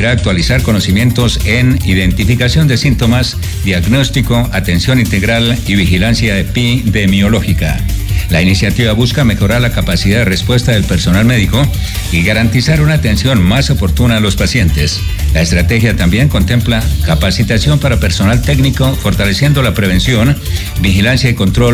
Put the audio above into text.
permitirá actualizar conocimientos en identificación de síntomas, diagnóstico, atención integral y vigilancia epidemiológica. La iniciativa busca mejorar la capacidad de respuesta del personal médico y garantizar una atención más oportuna a los pacientes. La estrategia también contempla capacitación para personal técnico, fortaleciendo la prevención, vigilancia y control